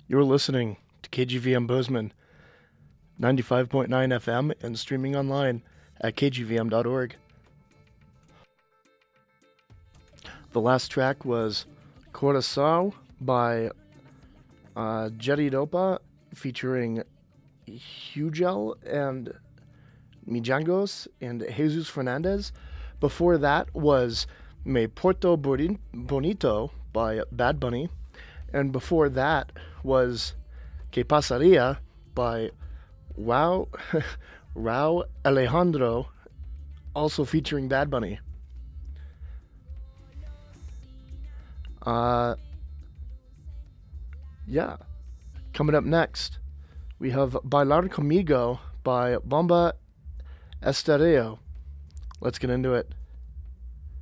You're listening to KGVM Bozeman, 95.9 FM, and streaming online at kgvm.org. The last track was Coração by Jetty Dopa featuring Hugel and Mijangos and Jesus Fernandez. Before that was Me Porto Bonito by Bad Bunny. And before that was Que Pasaría by Rao Alejandro, also featuring Bad Bunny. Coming up next, we have Bailar Conmigo by Bomba Estéreo. Let's get into it.